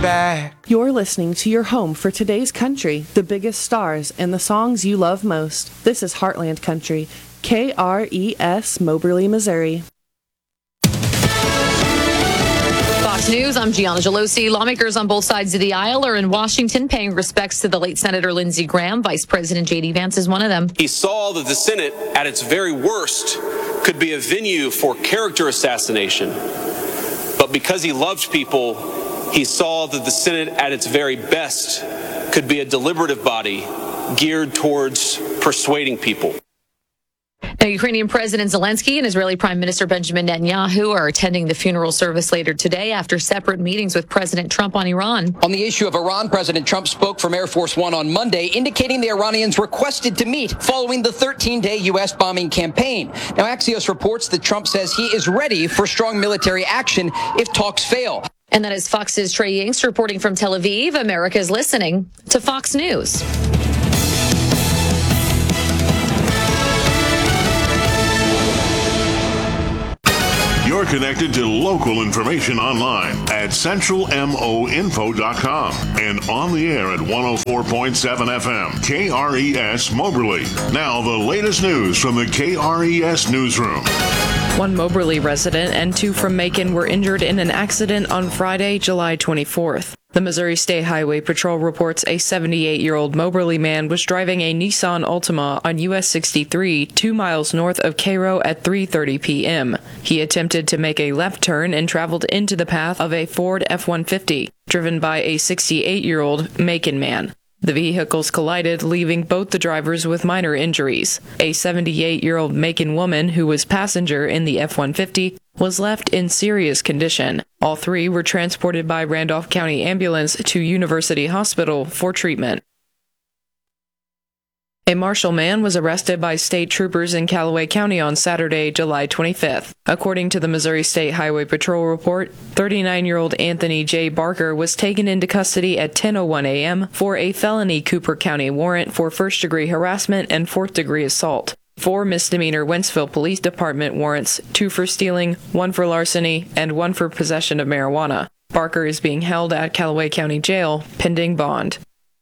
back. You're listening to your home for today's country, the biggest stars, and the songs you love most. This is Heartland Country, KRES, Moberly, Missouri. Fox News, I'm Gianna Gelosi. Lawmakers on both sides of the aisle are in Washington paying respects to the late Senator Lindsey Graham. Vice President J.D. Vance is one of them. He saw that the Senate, at its very worst, could be a venue for character assassination. But because he loved people, he saw that the Senate, at its very best, could be a deliberative body geared towards persuading people. Now, Ukrainian President Zelensky and Israeli Prime Minister Benjamin Netanyahu are attending the funeral service later today after separate meetings with President Trump on Iran. On the issue of Iran, President Trump spoke from Air Force One on Monday, indicating the Iranians requested to meet following the 13-day U.S. bombing campaign. Now, Axios reports that Trump says he is ready for strong military action if talks fail. And that is Fox's Trey Yingst reporting from Tel Aviv. America is listening to Fox News. You're connected to local information online at centralmoinfo.com and on the air at 104.7 FM, KRES Moberly. Now the latest news from the KRES newsroom. One Moberly resident and two from Macon were injured in an accident on Friday, July 24th. The Missouri State Highway Patrol reports a 78-year-old Moberly man was driving a Nissan Altima on US 63 2 miles north of Cairo at 3:30 p.m. He attempted to make a left turn and traveled into the path of a Ford F-150, driven by a 68-year-old Macon man. The vehicles collided, leaving both the drivers with minor injuries. A 78-year-old Macon woman who was passenger in the F-150 was left in serious condition. All three were transported by Randolph County Ambulance to University Hospital for treatment. A Marshall man was arrested by state troopers in Callaway County on Saturday, July 25th. According to the Missouri State Highway Patrol report, 39-year-old Anthony J. Barker was taken into custody at 10:01 a.m. for a felony Cooper County warrant for first-degree harassment and fourth-degree assault. 4 misdemeanor Wentzville Police Department warrants, 2 for stealing, 1 for larceny, and 1 for possession of marijuana. Barker is being held at Callaway County Jail, pending bond.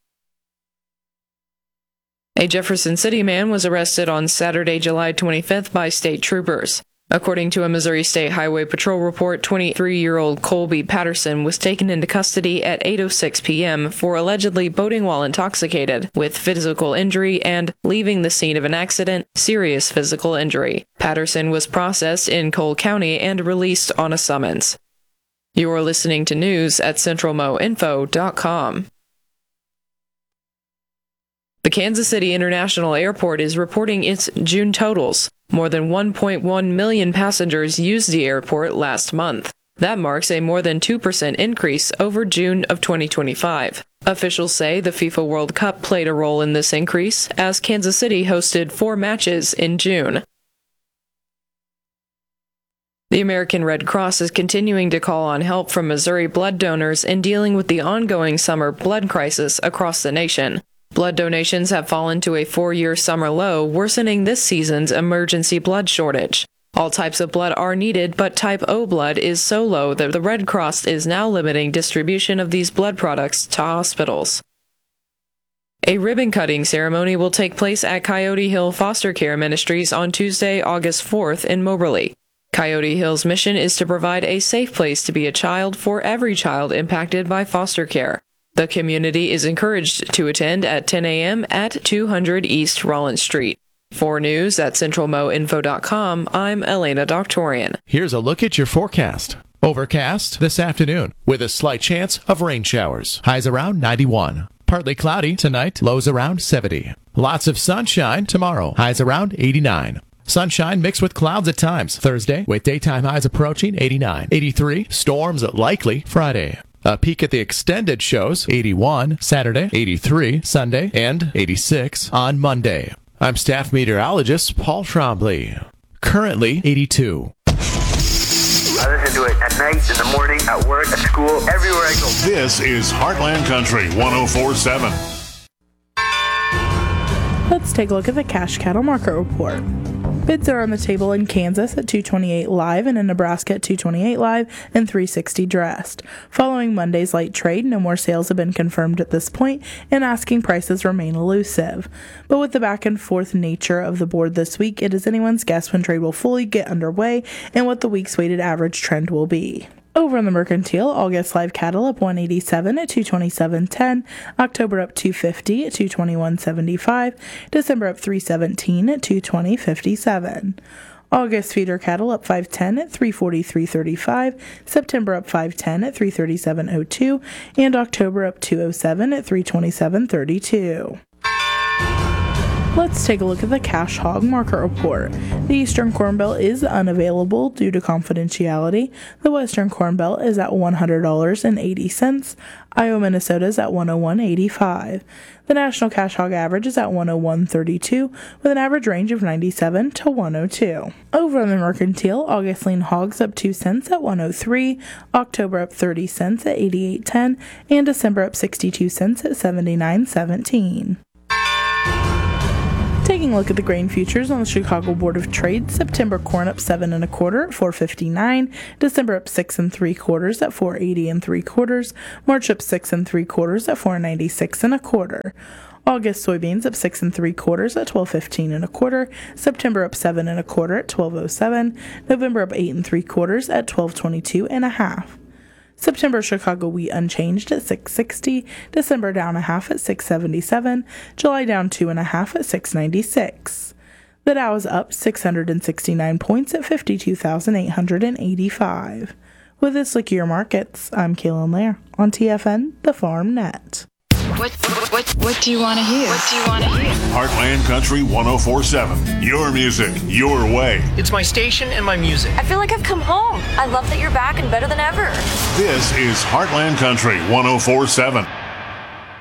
A Jefferson City man was arrested on Saturday, July 25th by state troopers. According to a Missouri State Highway Patrol report, 23-year-old Colby Patterson was taken into custody at 8:06 p.m. for allegedly boating while intoxicated, with physical injury and leaving the scene of an accident, serious physical injury. Patterson was processed in Cole County and released on a summons. You're listening to news at centralmoinfo.com. The Kansas City International Airport is reporting its June totals. More than 1.1 million passengers used the airport last month. That marks a more than 2% increase over June of 2025. Officials say the FIFA World Cup played a role in this increase, as Kansas City hosted 4 matches in June. The American Red Cross is continuing to call on help from Missouri blood donors in dealing with the ongoing summer blood crisis across the nation. Blood donations have fallen to a 4-year summer low, worsening this season's emergency blood shortage. All types of blood are needed, but type O blood is so low that the Red Cross is now limiting distribution of these blood products to hospitals. A ribbon-cutting ceremony will take place at Coyote Hill Foster Care Ministries on Tuesday, August 4th in Moberly. Coyote Hill's mission is to provide a safe place to be a child for every child impacted by foster care. The community is encouraged to attend at 10 a.m. at 200 East Rollins Street. For news at centralmoinfo.com, I'm Elena Doctorian. Here's a look at your forecast. Overcast this afternoon with a slight chance of rain showers. Highs around 91. Partly cloudy tonight, lows around 70. Lots of sunshine tomorrow. Highs around 89. Sunshine mixed with clouds at times Thursday, with daytime highs approaching 89. 83. Storms likely Friday. A peek at the extended shows, 81 Saturday, 83 Sunday, and 86 on Monday. I'm staff meteorologist Paul Trombley. Currently 82. I listen to it at night, in the morning, at work, at school, everywhere I go. This is Heartland Country 104.7. Let's take a look at the Cash Cattle Market Report. Bids are on the table in Kansas at $228 live and in Nebraska at $228 live and $360 dressed. Following Monday's light trade, no more sales have been confirmed at this point, and asking prices remain elusive. But with the back and forth nature of the board this week, it is anyone's guess when trade will fully get underway and what the week's weighted average trend will be. Over on the Mercantile, August live cattle up 187 at 227.10, October up 250 at 221.75, December up 317 at 220.57. August feeder cattle up 510 at 343.35, September up 510 at 337.02, and October up 207 at 327.32. Let's take a look at the Cash Hog Market Report. The Eastern Corn Belt is unavailable due to confidentiality. The Western Corn Belt is at $100.80. Iowa, Minnesota is at $101.85. The National Cash Hog average is at $101.32 with an average range of 97 to 102. Over on the Mercantile, August lean hogs up 2 cents at 103, October up 30 cents at 88.10, and December up 62 cents at 79.17. Taking a look at the grain futures on the Chicago Board of Trade, September corn up 7 1/4 at 4.59, December up 6 3/4 at 4.80 3/4, March up 6 3/4 at 4.96 1/4. August soybeans up 6 3/4 at 12.15 1/4, September up 7 1/4 at 12.07, November up 8 3/4 at 12.22 1/2. September Chicago wheat unchanged at 6.60, December down 1/2 at 6.77, July down 2 1/2 at 6.96. The Dow is up 669 points at 52,885. With this look at your markets, I'm Kaylin Lair on TFN, the Farm Net. What do you want to hear? What do you want to hear? Heartland Country 104.7. Your music, your way. It's my station and my music. I feel like I've come home. I love that you're back and better than ever. This is Heartland Country 104.7.